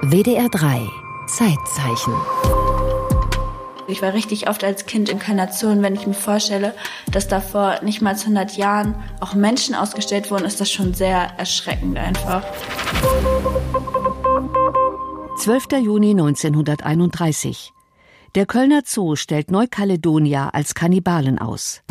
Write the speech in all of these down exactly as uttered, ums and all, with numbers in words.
W D R drei Zeitzeichen. Ich war richtig oft als Kind in Kölner Zoo und wenn ich mir vorstelle, dass da vor nicht mal hundert Jahren auch Menschen ausgestellt wurden, ist das schon sehr erschreckend einfach. zwölfter Juni neunzehnhunderteinunddreißig. Der Kölner Zoo stellt Neukaledonier als Kannibalen aus.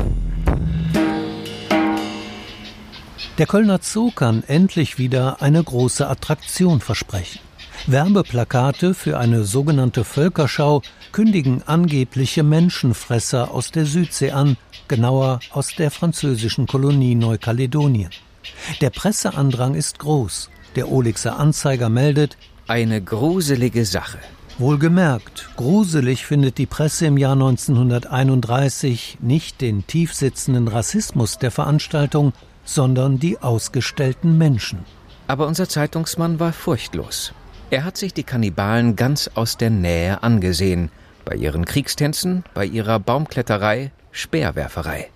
Der Kölner Zoo kann endlich wieder eine große Attraktion versprechen. Werbeplakate für eine sogenannte Völkerschau kündigen angebliche Menschenfresser aus der Südsee an, genauer aus der französischen Kolonie Neukaledonien. Der Presseandrang ist groß. Der Olixer Anzeiger meldet: Eine gruselige Sache. Wohlgemerkt, gruselig findet die Presse im Jahr neunzehnhunderteinunddreißig nicht den tiefsitzenden Rassismus der Veranstaltung, sondern die ausgestellten Menschen. Aber unser Zeitungsmann war furchtlos. Er hat sich die Kannibalen ganz aus der Nähe angesehen. Bei ihren Kriegstänzen, bei ihrer Baumkletterei, Speerwerferei.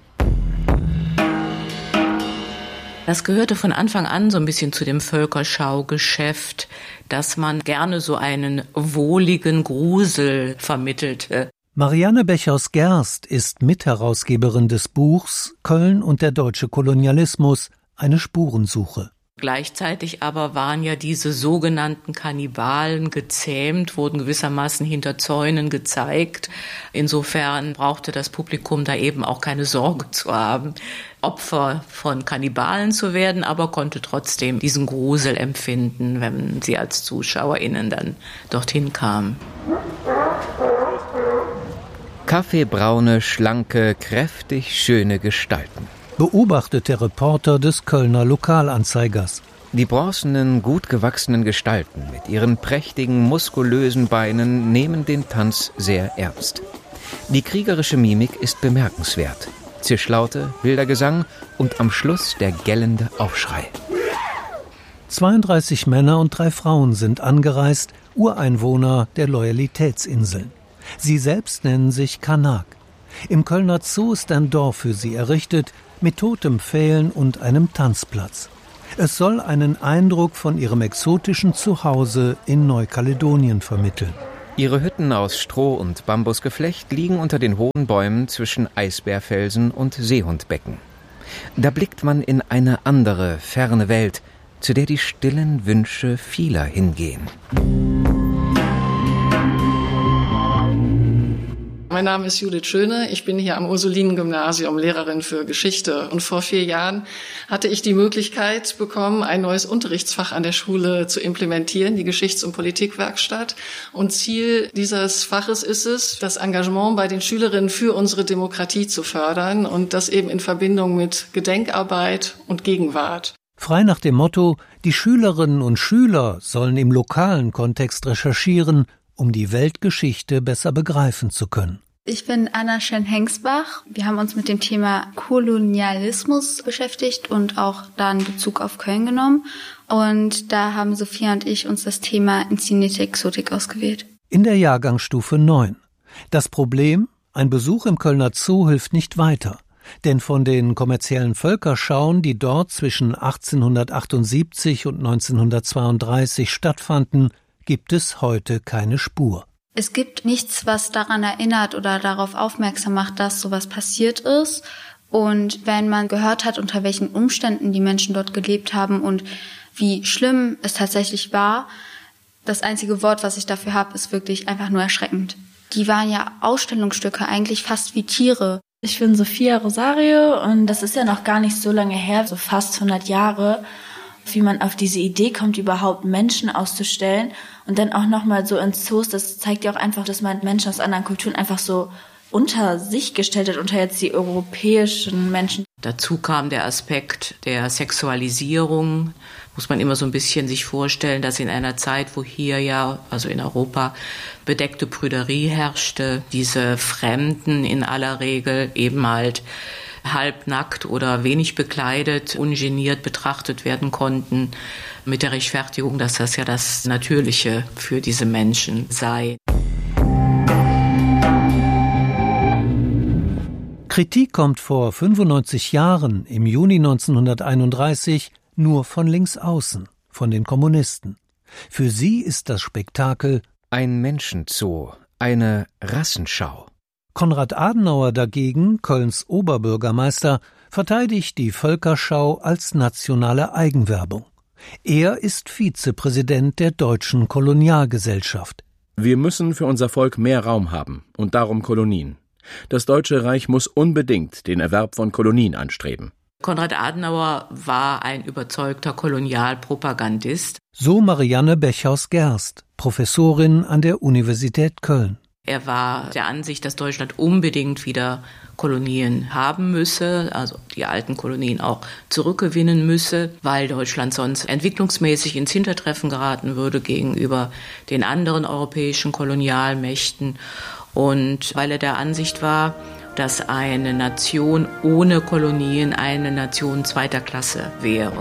Das gehörte von Anfang an so ein bisschen zu dem Völkerschaugeschäft, dass man gerne so einen wohligen Grusel vermittelte. Marianne Bechaus-Gerst ist Mitherausgeberin des Buchs Köln und der deutsche Kolonialismus, eine Spurensuche. Gleichzeitig aber waren ja diese sogenannten Kannibalen gezähmt, wurden gewissermaßen hinter Zäunen gezeigt. Insofern brauchte das Publikum da eben auch keine Sorge zu haben, Opfer von Kannibalen zu werden, aber konnte trotzdem diesen Grusel empfinden, wenn sie als ZuschauerInnen dann dorthin kamen. Kaffeebraune, schlanke, kräftig schöne Gestalten. Beobachtet der Reporter des Kölner Lokalanzeigers. Die bronzenen, gut gewachsenen Gestalten mit ihren prächtigen, muskulösen Beinen nehmen den Tanz sehr ernst. Die kriegerische Mimik ist bemerkenswert. Zischlaute, wilder Gesang und am Schluss der gellende Aufschrei. zweiunddreißig Männer und drei Frauen sind angereist, Ureinwohner der Loyalitätsinseln. Sie selbst nennen sich Kanak. Im Kölner Zoo ist ein Dorf für sie errichtet, mit Totempfählen und einem Tanzplatz. Es soll einen Eindruck von ihrem exotischen Zuhause in Neukaledonien vermitteln. Ihre Hütten aus Stroh und Bambusgeflecht liegen unter den hohen Bäumen zwischen Eisbärfelsen und Seehundbecken. Da blickt man in eine andere, ferne Welt, zu der die stillen Wünsche vieler hingehen. Mein Name ist Judith Schöne, ich bin hier am Ursulinen-Gymnasium Lehrerin für Geschichte und vor vier Jahren hatte ich die Möglichkeit bekommen, ein neues Unterrichtsfach an der Schule zu implementieren, die Geschichts- und Politikwerkstatt. Und Ziel dieses Faches ist es, das Engagement bei den Schülerinnen für unsere Demokratie zu fördern und das eben in Verbindung mit Gedenkarbeit und Gegenwart. Frei nach dem Motto, die Schülerinnen und Schüler sollen im lokalen Kontext recherchieren, um die Weltgeschichte besser begreifen zu können. Ich bin Anna Schön-Hengsbach. Wir haben uns mit dem Thema Kolonialismus beschäftigt und auch da einen Bezug auf Köln genommen. Und da haben Sophia und ich uns das Thema inszenierte Exotik ausgewählt. In der Jahrgangsstufe neun. Das Problem? Ein Besuch im Kölner Zoo hilft nicht weiter. Denn von den kommerziellen Völkerschauen, die dort zwischen achtzehnhundertachtundsiebzig und neunzehnhundertzweiunddreißig stattfanden, gibt es heute keine Spur. Es gibt nichts, was daran erinnert oder darauf aufmerksam macht, dass sowas passiert ist. Und wenn man gehört hat, unter welchen Umständen die Menschen dort gelebt haben und wie schlimm es tatsächlich war, das einzige Wort, was ich dafür habe, ist wirklich einfach nur erschreckend. Die waren ja Ausstellungsstücke, eigentlich fast wie Tiere. Ich bin Sophia Rosario und das ist ja noch gar nicht so lange her, so fast hundert Jahre, wie man auf diese Idee kommt, überhaupt Menschen auszustellen und dann auch nochmal so in Zoos. Das zeigt ja auch einfach, dass man Menschen aus anderen Kulturen einfach so unter sich gestellt hat, unter jetzt die europäischen Menschen. Dazu kam der Aspekt der Sexualisierung. Muss man immer so ein bisschen sich vorstellen, dass in einer Zeit, wo hier ja, also in Europa, bedeckte Prüderie herrschte, diese Fremden in aller Regel eben halt halbnackt oder wenig bekleidet, ungeniert betrachtet werden konnten, mit der Rechtfertigung, dass das ja das Natürliche für diese Menschen sei. Kritik kommt vor fünfundneunzig Jahren, im Juni neunzehnhunderteinunddreißig, nur von links außen, von den Kommunisten. Für sie ist das Spektakel ein Menschenzoo, eine Rassenschau. Konrad Adenauer dagegen, Kölns Oberbürgermeister, verteidigt die Völkerschau als nationale Eigenwerbung. Er ist Vizepräsident der Deutschen Kolonialgesellschaft. Wir müssen für unser Volk mehr Raum haben und darum Kolonien. Das Deutsche Reich muss unbedingt den Erwerb von Kolonien anstreben. Konrad Adenauer war ein überzeugter Kolonialpropagandist. So Marianne Beckhaus-Gerst, Professorin an der Universität Köln. Er war der Ansicht, dass Deutschland unbedingt wieder Kolonien haben müsse, also die alten Kolonien auch zurückgewinnen müsse, weil Deutschland sonst entwicklungsmäßig ins Hintertreffen geraten würde gegenüber den anderen europäischen Kolonialmächten und weil er der Ansicht war, dass eine Nation ohne Kolonien eine Nation zweiter Klasse wäre.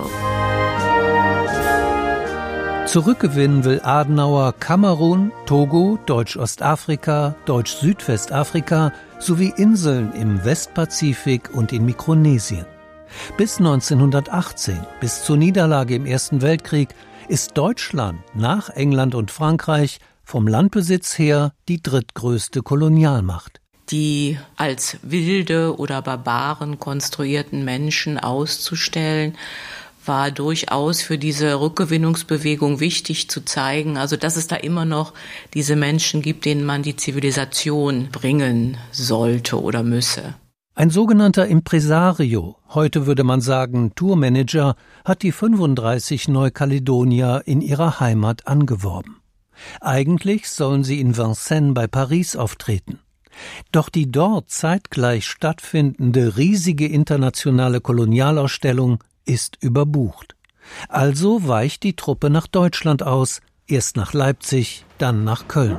Zurückgewinnen will Adenauer Kamerun, Togo, Deutsch-Ostafrika, Deutsch-Südwestafrika sowie Inseln im Westpazifik und in Mikronesien. Bis neunzehnhundertachtzehn, bis zur Niederlage im Ersten Weltkrieg, ist Deutschland nach England und Frankreich vom Landbesitz her die drittgrößte Kolonialmacht. Die als wilde oder Barbaren konstruierten Menschen auszustellen, war durchaus für diese Rückgewinnungsbewegung wichtig zu zeigen, also dass es da immer noch diese Menschen gibt, denen man die Zivilisation bringen sollte oder müsse. Ein sogenannter Impresario, heute würde man sagen Tourmanager, hat die fünfunddreißig Neukaledonier in ihrer Heimat angeworben. Eigentlich sollen sie in Vincennes bei Paris auftreten. Doch die dort zeitgleich stattfindende riesige internationale Kolonialausstellung ist überbucht. Also weicht die Truppe nach Deutschland aus, erst nach Leipzig, dann nach Köln.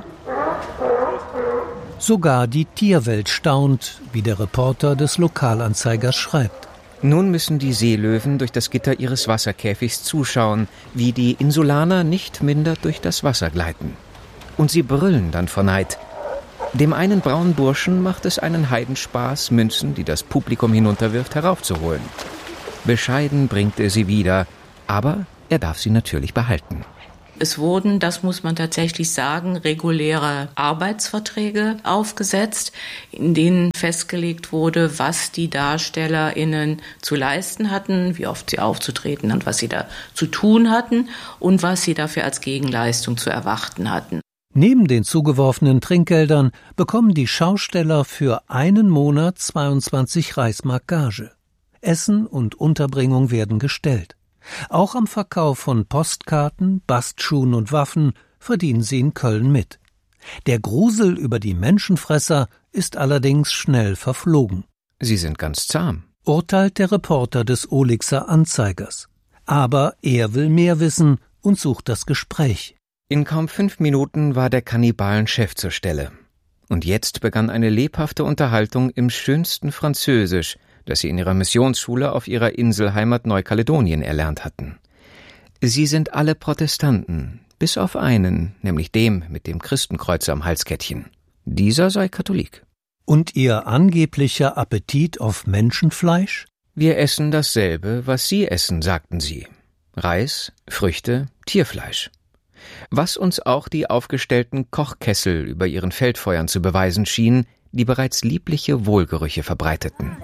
Sogar die Tierwelt staunt, wie der Reporter des Lokalanzeigers schreibt. Nun müssen die Seelöwen durch das Gitter ihres Wasserkäfigs zuschauen, wie die Insulaner nicht minder durch das Wasser gleiten. Und sie brüllen dann vor Neid. Dem einen braunen Burschen macht es einen Heidenspaß, Münzen, die das Publikum hinunterwirft, heraufzuholen. Bescheiden bringt er sie wieder, aber er darf sie natürlich behalten. Es wurden, das muss man tatsächlich sagen, reguläre Arbeitsverträge aufgesetzt, in denen festgelegt wurde, was die DarstellerInnen zu leisten hatten, wie oft sie aufzutreten und was sie da zu tun hatten und was sie dafür als Gegenleistung zu erwarten hatten. Neben den zugeworfenen Trinkgeldern bekommen die Schausteller für einen Monat zweiundzwanzig Reichsmark Gage. Essen und Unterbringung werden gestellt. Auch am Verkauf von Postkarten, Bastschuhen und Waffen verdienen sie in Köln mit. Der Grusel über die Menschenfresser ist allerdings schnell verflogen. Sie sind ganz zahm, urteilt der Reporter des Olixer Anzeigers. Aber er will mehr wissen und sucht das Gespräch. In kaum fünf Minuten war der Kannibalenchef zur Stelle. Und jetzt begann eine lebhafte Unterhaltung im schönsten Französisch, das sie in ihrer Missionsschule auf ihrer Inselheimat Neukaledonien erlernt hatten. Sie sind alle Protestanten, bis auf einen, nämlich dem mit dem Christenkreuz am Halskettchen. Dieser sei Katholik. Und ihr angeblicher Appetit auf Menschenfleisch? Wir essen dasselbe, was Sie essen, sagten sie. Reis, Früchte, Tierfleisch. Was uns auch die aufgestellten Kochkessel über ihren Feldfeuern zu beweisen schienen, die bereits liebliche Wohlgerüche verbreiteten.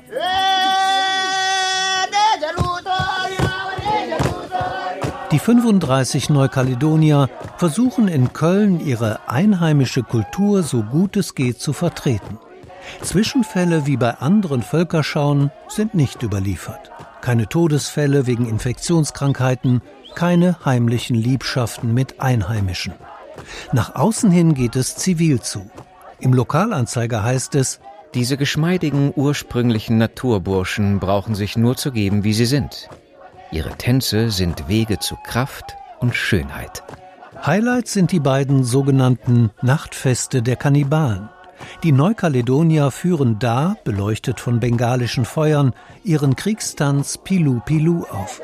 Die fünfunddreißig Neukaledonier versuchen in Köln ihre einheimische Kultur so gut es geht zu vertreten. Zwischenfälle wie bei anderen Völkerschauen sind nicht überliefert. Keine Todesfälle wegen Infektionskrankheiten, keine heimlichen Liebschaften mit Einheimischen. Nach außen hin geht es zivil zu. Im Lokalanzeiger heißt es: Diese geschmeidigen, ursprünglichen Naturburschen brauchen sich nur zu geben, wie sie sind. Ihre Tänze sind Wege zu Kraft und Schönheit. Highlights sind die beiden sogenannten Nachtfeste der Kannibalen. Die Neukaledonier führen da, beleuchtet von bengalischen Feuern, ihren Kriegstanz Pilu Pilu auf.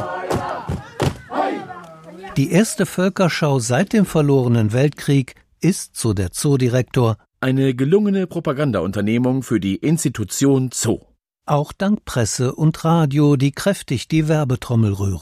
Die erste Völkerschau seit dem verlorenen Weltkrieg ist, so der Zoodirektor, eine gelungene Propagandaunternehmung für die Institution Zoo. Auch dank Presse und Radio, die kräftig die Werbetrommel rühren.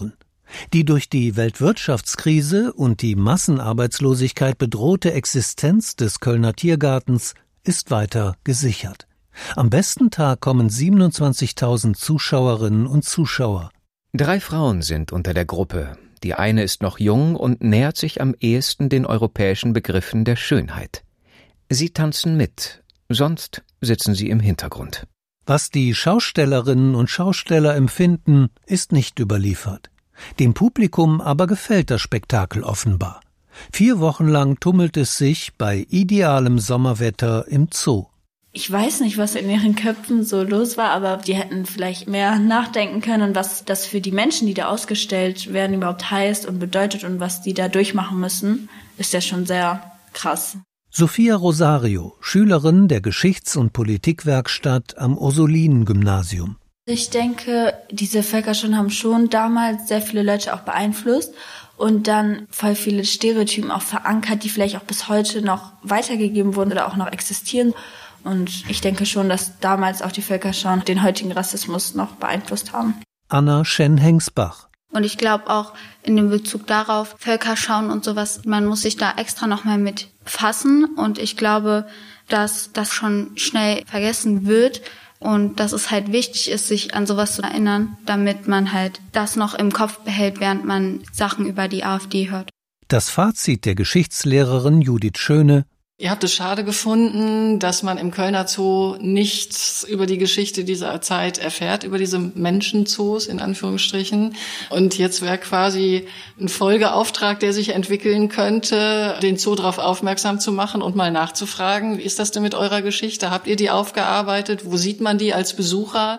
Die durch die Weltwirtschaftskrise und die Massenarbeitslosigkeit bedrohte Existenz des Kölner Tiergartens ist weiter gesichert. Am besten Tag kommen siebenundzwanzigtausend Zuschauerinnen und Zuschauer. Drei Frauen sind unter der Gruppe. Die eine ist noch jung und nähert sich am ehesten den europäischen Begriffen der Schönheit. Sie tanzen mit, sonst sitzen sie im Hintergrund. Was die Schaustellerinnen und Schausteller empfinden, ist nicht überliefert. Dem Publikum aber gefällt das Spektakel offenbar. Vier Wochen lang tummelt es sich bei idealem Sommerwetter im Zoo. Ich weiß nicht, was in ihren Köpfen so los war, aber die hätten vielleicht mehr nachdenken können, was das für die Menschen, die da ausgestellt werden, überhaupt heißt und bedeutet und was die da durchmachen müssen, ist ja schon sehr krass. Sophia Rosario, Schülerin der Geschichts- und Politikwerkstatt am Ursulinen-Gymnasium. Ich denke, diese Völkerschauen haben schon damals sehr viele Leute auch beeinflusst und dann voll viele Stereotypen auch verankert, die vielleicht auch bis heute noch weitergegeben wurden oder auch noch existieren. Und ich denke schon, dass damals auch die Völkerschauen den heutigen Rassismus noch beeinflusst haben. Anna Schen-Hengsbach. Und ich glaube auch in dem Bezug darauf, Völkerschauen und sowas, man muss sich da extra nochmal mit befassen. Und ich glaube, dass das schon schnell vergessen wird und dass es halt wichtig ist, sich an sowas zu erinnern, damit man halt das noch im Kopf behält, während man Sachen über die AfD hört. Das Fazit der Geschichtslehrerin Judith Schöne: Ihr habt es schade gefunden, dass man im Kölner Zoo nichts über die Geschichte dieser Zeit erfährt, über diese Menschenzoos in Anführungsstrichen. Und jetzt wäre quasi ein Folgeauftrag, der sich entwickeln könnte, den Zoo darauf aufmerksam zu machen und mal nachzufragen, wie ist das denn mit eurer Geschichte? Habt ihr die aufgearbeitet? Wo sieht man die als Besucher?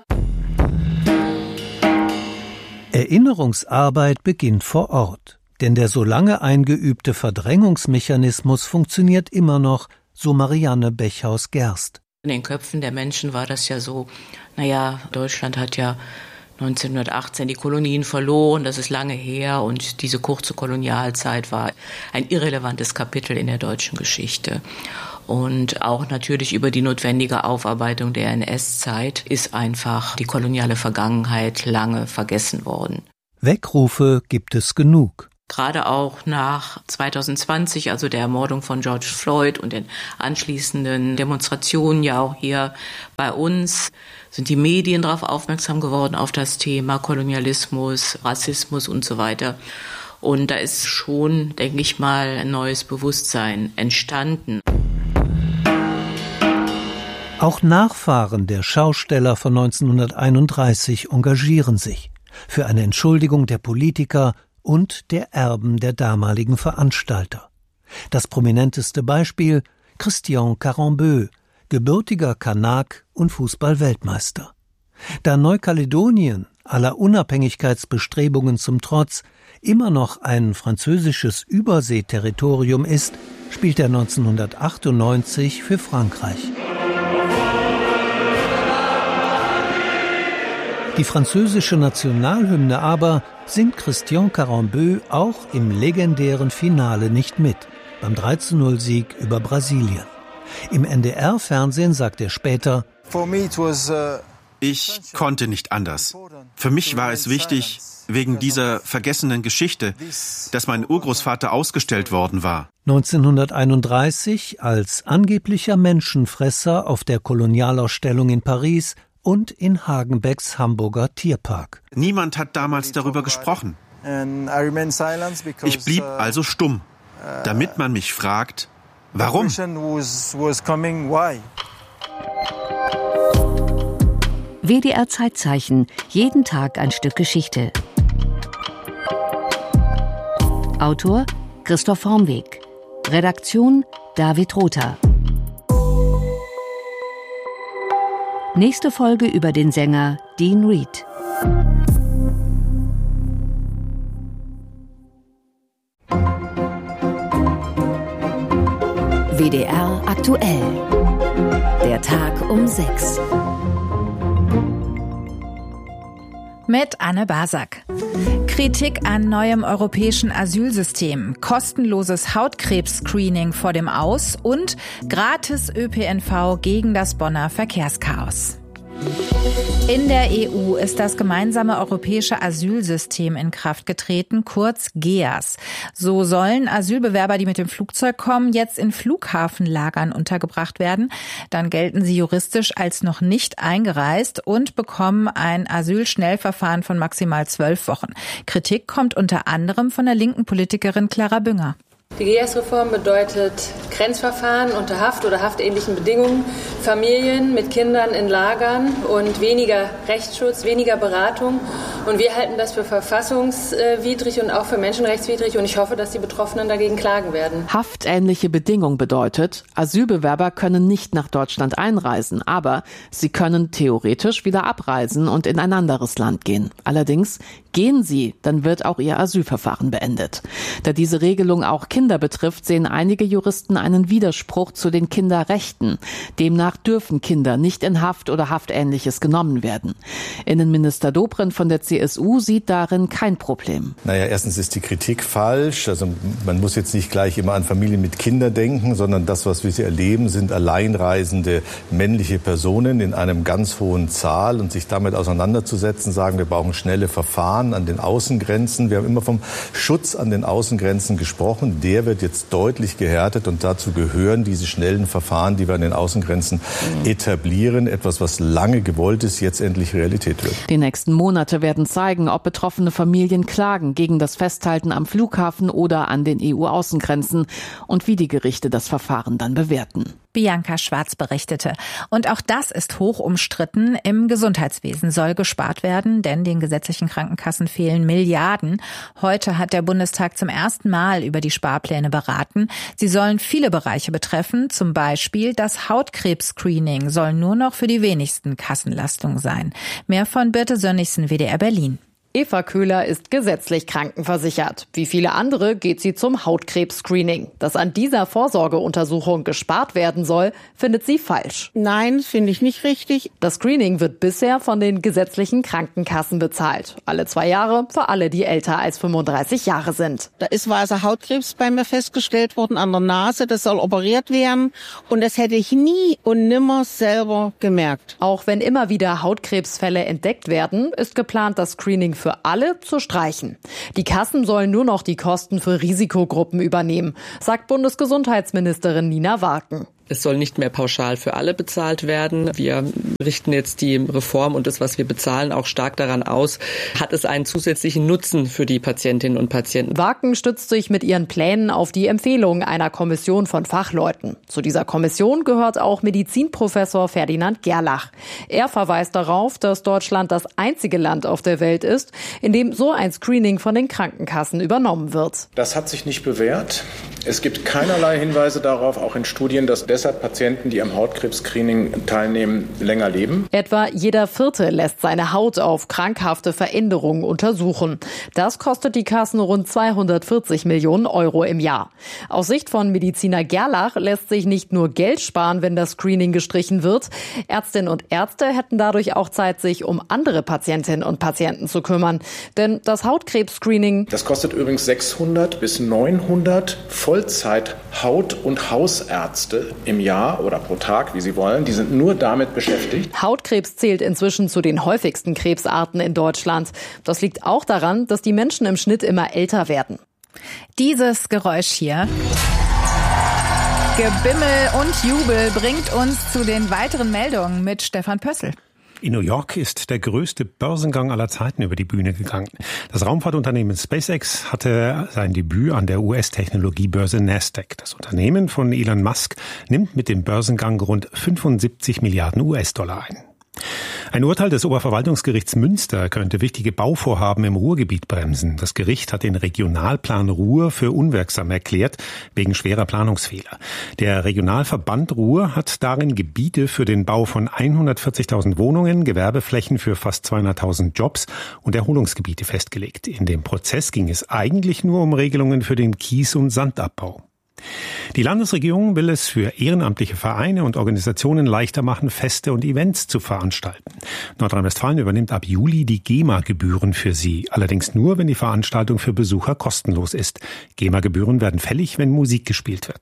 Erinnerungsarbeit beginnt vor Ort. Denn der so lange eingeübte Verdrängungsmechanismus funktioniert immer noch, so Marianne Bechhaus-Gerst. In den Köpfen der Menschen war das ja so, naja, Deutschland hat ja neunzehnhundertachtzehn die Kolonien verloren, das ist lange her und diese kurze Kolonialzeit war ein irrelevantes Kapitel in der deutschen Geschichte. Und auch natürlich über die notwendige Aufarbeitung der N S-Zeit ist einfach die koloniale Vergangenheit lange vergessen worden. Wegrufe gibt es genug. Gerade auch nach zwanzig zwanzig, also der Ermordung von George Floyd und den anschließenden Demonstrationen ja auch hier bei uns, sind die Medien darauf aufmerksam geworden, auf das Thema Kolonialismus, Rassismus und so weiter. Und da ist schon, denke ich mal, ein neues Bewusstsein entstanden. Auch Nachfahren der Schausteller von neunzehnhunderteinunddreißig engagieren sich für eine Entschuldigung der Politiker und der Erben der damaligen Veranstalter. Das prominenteste Beispiel: Christian Carambeau, gebürtiger Kanak und Fußball-Weltmeister. Da Neukaledonien aller Unabhängigkeitsbestrebungen zum Trotz immer noch ein französisches Überseeterritorium ist, spielt er neunzehnhundertachtundneunzig für Frankreich. Die französische Nationalhymne aber singt Christian Carambeau auch im legendären Finale nicht mit, beim drei zu null Sieg über Brasilien. Im N D R-Fernsehen sagt er später: Ich konnte nicht anders. Für mich war es wichtig, wegen dieser vergessenen Geschichte, dass mein Urgroßvater ausgestellt worden war. neunzehnhunderteinunddreißig als angeblicher Menschenfresser auf der Kolonialausstellung in Paris und in Hagenbecks Hamburger Tierpark. Niemand hat damals darüber gesprochen. Ich blieb also stumm, damit man mich fragt, warum? W D R Zeitzeichen, jeden Tag ein Stück Geschichte. Autor Christoph Vormweg. Redaktion David Rother. Nächste Folge über den Sänger Dean Reed. W D R aktuell. Der Tag um sechs. Mit Anne Basak. Kritik an neuem europäischen Asylsystem, kostenloses Hautkrebs-Screening vor dem Aus und gratis Ö P N V gegen das Bonner Verkehrschaos. In der E U ist das gemeinsame europäische Asylsystem in Kraft getreten, kurz G E A S. So sollen Asylbewerber, die mit dem Flugzeug kommen, jetzt in Flughafenlagern untergebracht werden. Dann gelten sie juristisch als noch nicht eingereist und bekommen ein Asylschnellverfahren von maximal zwölf Wochen. Kritik kommt unter anderem von der linken Politikerin Clara Bünger. Die G E A S-Reform bedeutet Grenzverfahren unter Haft oder haftähnlichen Bedingungen, Familien mit Kindern in Lagern und weniger Rechtsschutz, weniger Beratung. Und wir halten das für verfassungswidrig und auch für menschenrechtswidrig. Und ich hoffe, dass die Betroffenen dagegen klagen werden. Haftähnliche Bedingung bedeutet, Asylbewerber können nicht nach Deutschland einreisen, aber sie können theoretisch wieder abreisen und in ein anderes Land gehen. Allerdings gehen sie, dann wird auch ihr Asylverfahren beendet. Da diese Regelung auch Kinder betrifft, sehen einige Juristen einen Widerspruch zu den Kinderrechten. Demnach dürfen Kinder nicht in Haft oder Haftähnliches genommen werden. Innenminister Dobrindt von der C S U sieht darin kein Problem. Naja, erstens ist die Kritik falsch. Also man muss jetzt nicht gleich immer an Familien mit Kindern denken, sondern das, was wir hier erleben, sind alleinreisende männliche Personen in einem ganz hohen Zahl. Und sich damit auseinanderzusetzen, sagen, wir brauchen schnelle Verfahren an den Außengrenzen. Wir haben immer vom Schutz an den Außengrenzen gesprochen. Der wird jetzt deutlich gehärtet und dazu gehören diese schnellen Verfahren, die wir an den Außengrenzen etablieren. Etwas, was lange gewollt ist, jetzt endlich Realität wird. Die nächsten Monate werden zeigen, ob betroffene Familien klagen gegen das Festhalten am Flughafen oder an den E U-Außengrenzen und wie die Gerichte das Verfahren dann bewerten. Bianca Schwarz berichtete. Und auch das ist hoch umstritten. Im Gesundheitswesen soll gespart werden, denn den gesetzlichen Krankenkassen fehlen Milliarden. Heute hat der Bundestag zum ersten Mal über die Sparpläne beraten. Sie sollen viele Bereiche betreffen, zum Beispiel das Hautkrebs-Screening soll nur noch für die wenigsten Kassenlastung sein. Mehr von Birte Sönnigsen, W D R Berlin. Eva Köhler ist gesetzlich krankenversichert. Wie viele andere geht sie zum Hautkrebs-Screening. Dass an dieser Vorsorgeuntersuchung gespart werden soll, findet sie falsch. Nein, finde ich nicht richtig. Das Screening wird bisher von den gesetzlichen Krankenkassen bezahlt. Alle zwei Jahre für alle, die älter als fünfunddreißig Jahre sind. Da ist weißer Hautkrebs bei mir festgestellt worden an der Nase. Das soll operiert werden. Und das hätte ich nie und nimmer selber gemerkt. Auch wenn immer wieder Hautkrebsfälle entdeckt werden, ist geplant, das Screening für für alle zu streichen. Die Kassen sollen nur noch die Kosten für Risikogruppen übernehmen, sagt Bundesgesundheitsministerin Nina Warken. Es soll nicht mehr pauschal für alle bezahlt werden. Wir richten jetzt die Reform und das, was wir bezahlen, auch stark daran aus. Hat es einen zusätzlichen Nutzen für die Patientinnen und Patienten? Warken stützt sich mit ihren Plänen auf die Empfehlungen einer Kommission von Fachleuten. Zu dieser Kommission gehört auch Medizinprofessor Ferdinand Gerlach. Er verweist darauf, dass Deutschland das einzige Land auf der Welt ist, in dem so ein Screening von den Krankenkassen übernommen wird. Das hat sich nicht bewährt. Es gibt keinerlei Hinweise darauf, auch in Studien, dass deshalb Patienten, die am Hautkrebs-Screening teilnehmen, länger leben. Etwa jeder Vierte lässt seine Haut auf krankhafte Veränderungen untersuchen. Das kostet die Kassen rund zweihundertvierzig Millionen Euro im Jahr. Aus Sicht von Mediziner Gerlach lässt sich nicht nur Geld sparen, wenn das Screening gestrichen wird. Ärztinnen und Ärzte hätten dadurch auch Zeit, sich um andere Patientinnen und Patienten zu kümmern. Denn das Hautkrebs-Screening... Das kostet übrigens sechshundert bis neunhundert Vollzeit-Haut- und Hausärzte im Jahr oder pro Tag, wie Sie wollen. Die sind nur damit beschäftigt. Hautkrebs zählt inzwischen zu den häufigsten Krebsarten in Deutschland. Das liegt auch daran, dass die Menschen im Schnitt immer älter werden. Dieses Geräusch hier. Gebimmel und Jubel bringt uns zu den weiteren Meldungen mit Stefan Pössl. In New York ist der größte Börsengang aller Zeiten über die Bühne gegangen. Das Raumfahrtunternehmen SpaceX hatte sein Debüt an der U S-Technologiebörse Nasdaq. Das Unternehmen von Elon Musk nimmt mit dem Börsengang rund fünfundsiebzig Milliarden U S-Dollar ein. Ein Urteil des Oberverwaltungsgerichts Münster könnte wichtige Bauvorhaben im Ruhrgebiet bremsen. Das Gericht hat den Regionalplan Ruhr für unwirksam erklärt, wegen schwerer Planungsfehler. Der Regionalverband Ruhr hat darin Gebiete für den Bau von hundertvierzigtausend Wohnungen, Gewerbeflächen für fast zweihunderttausend Jobs und Erholungsgebiete festgelegt. In dem Prozess ging es eigentlich nur um Regelungen für den Kies- und Sandabbau. Die Landesregierung will es für ehrenamtliche Vereine und Organisationen leichter machen, Feste und Events zu veranstalten. Nordrhein-Westfalen übernimmt ab Juli die GEMA-Gebühren für sie. Allerdings nur, wenn die Veranstaltung für Besucher kostenlos ist. GEMA-Gebühren werden fällig, wenn Musik gespielt wird.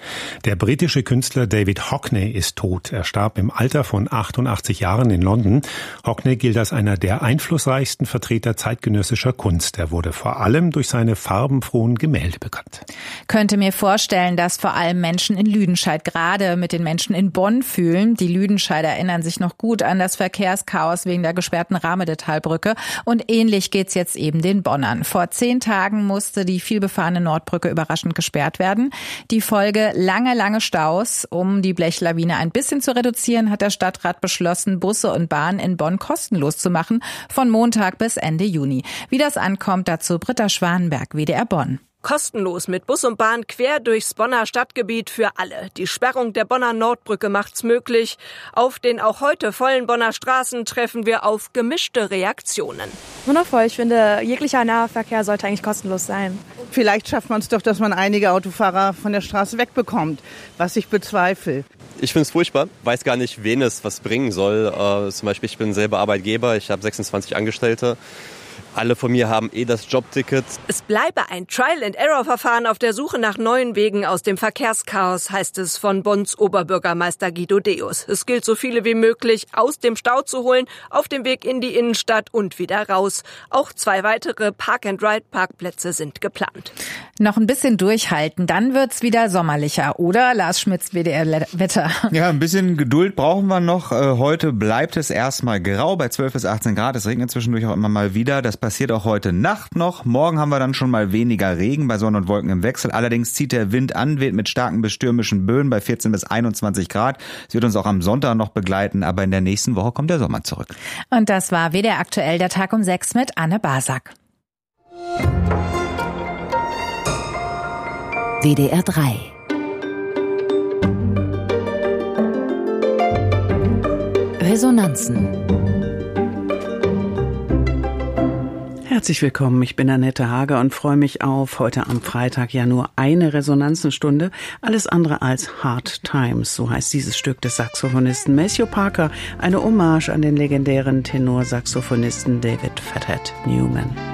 Der britische Künstler David Hockney ist tot. Er starb im Alter von achtundachtzig Jahren in London. Hockney gilt als einer der einflussreichsten Vertreter zeitgenössischer Kunst. Er wurde vor allem durch seine farbenfrohen Gemälde bekannt. Könnte mir vorstellen, dass vor allem Menschen in Lüdenscheid gerade mit den Menschen in Bonn fühlen. Die Lüdenscheider erinnern sich noch gut an das Verkehrschaos wegen der gesperrten Rahmedetalbrücke. Und ähnlich geht's jetzt eben den Bonnern. Vor zehn Tagen musste die vielbefahrene Nordbrücke überraschend gesperrt werden. Die Folge lange, lange Staus. Um die Blechlawine ein bisschen zu reduzieren, hat der Stadtrat beschlossen, Busse und Bahnen in Bonn kostenlos zu machen, von Montag bis Ende Juni. Wie das ankommt, dazu Britta Schwanenberg, W D R Bonn. Kostenlos mit Bus und Bahn quer durchs Bonner Stadtgebiet für alle. Die Sperrung der Bonner Nordbrücke macht's möglich. Auf den auch heute vollen Bonner Straßen treffen wir auf gemischte Reaktionen. Wundervoll. Ich finde, jeglicher Nahverkehr sollte eigentlich kostenlos sein. Vielleicht schafft man es doch, dass man einige Autofahrer von der Straße wegbekommt, was ich bezweifle. Ich finde es furchtbar, weiß gar nicht, wen es was bringen soll. Äh, zum Beispiel, ich bin selber Arbeitgeber, ich habe sechsundzwanzig Angestellte. Alle von mir haben eh das Jobticket. Es bleibe ein Trial-and-Error-Verfahren auf der Suche nach neuen Wegen aus dem Verkehrschaos, heißt es von Bonns Oberbürgermeister Guido Deus. Es gilt, so viele wie möglich aus dem Stau zu holen, auf dem Weg in die Innenstadt und wieder raus. Auch zwei weitere Park-and-Ride-Parkplätze sind geplant. Noch ein bisschen durchhalten, dann wird's wieder sommerlicher, oder? Lars Schmitz, W D R-Wetter. Ja, ein bisschen Geduld brauchen wir noch. Heute bleibt es erstmal grau bei zwölf bis achtzehn Grad. Es regnet zwischendurch auch immer mal wieder. Das passiert auch heute Nacht noch. Morgen haben wir dann schon mal weniger Regen bei Sonne und Wolken im Wechsel. Allerdings zieht der Wind an, weht mit starken bis stürmischen Böen bei vierzehn bis einundzwanzig Grad. Es wird uns auch am Sonntag noch begleiten, aber in der nächsten Woche kommt der Sommer zurück. Und das war W D R aktuell, der Tag um sechs mit Anne Basak. W D R drei. Resonanzen. Herzlich willkommen, ich bin Annette Hager und freue mich auf heute am Freitag ja nur eine Resonanzenstunde, alles andere als Hard Times, so heißt dieses Stück des Saxophonisten Maceo Parker, eine Hommage an den legendären Tenorsaxophonisten David Fathead Newman.